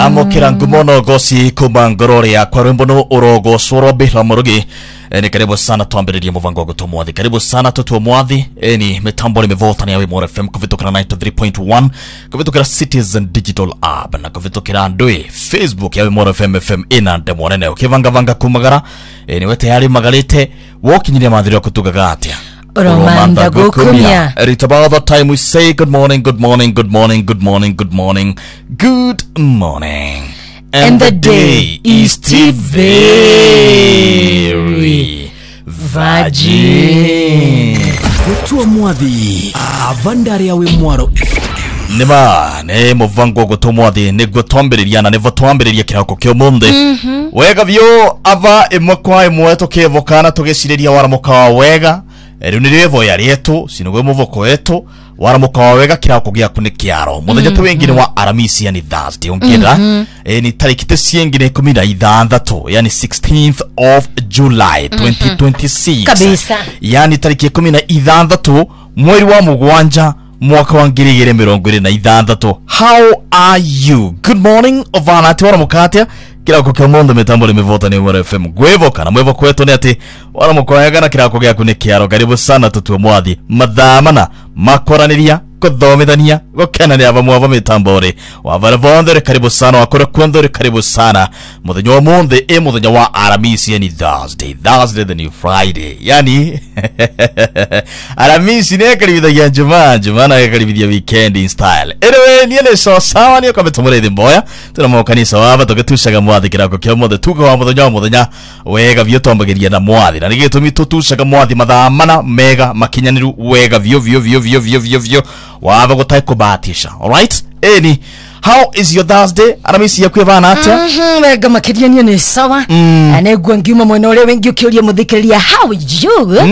Amokira ngumono gosi kumangorore ya kwa rwimbo no urogo sworobe la murugi. Ni karibu sana tuambiririe muvango gutumwathi. Karibu sana tutumwathi. Ni mitambo limevota ni Wimore FM kuvitukira 93.1, kuvitukira Citizen Digital App na kuvitukira ndui Facebook ya Wimore FM FM ina ndemwanene. Ukivanga kumagara ni wete yari magalite wokinyire mathiri okutugaga atia. Romanda gukumia. It's about the time we say good morning, good morning, good morning, good morning, good morning, good morning. And the day is still very virgin. Gutua mwathi avandari ya Wimwaro. Nima ne muvango gutumwathi ne gutwambiriria na ne vatwambiriria kirako kyo munde. Wega vyo ava imwe imwe tukivokana tugiciriria waramuka wa wega. Riu nirevo ya rietu sinugwe muvoko etu waramuka wa wega kirako gyaku ni kiaro muthenya tu wengine wa aramisi yani Thursday ongera ni tariki tesiengine 16 yani 16th of July 2026 kabisa yani tariki 16 mwezi wa mugwanja mwaka wa 2026. How are you? Good morning Ovana ti waramukatia kirako kya mondo mitambo limevota ni Wimore FM gwevoka na mwevo kwetu ni ati waramukoyaga na kirako gyaku ni kiaro. Karibu sana tutue mwathi mathamana makoraniria kuthomithania gukenania abamwe mitambore wavara vondere. Karibu sana wakora kwendore. Karibu sana muthenya wa monde muthenya wa aramisi yani Thursday the new Friday yani aramisi ne karibithagia juma na karibithia weekend in style. Anyway niene sawa ni kabetumure thimboya tuna kanisa wava tugetushaga mwathi kirako kya monde tuka wa muthenya wega vyo tombagiria na mwathi na nigitumi tutushaga mwathi mathamana mega makinyaniru wega vyo wava gutai kubatisha. Alright eni how is your Thursday? Aramisi yaku bana atia wega makiria ni sawa anegwa ngima mwena ule wengi ukiuria muthikiriria how you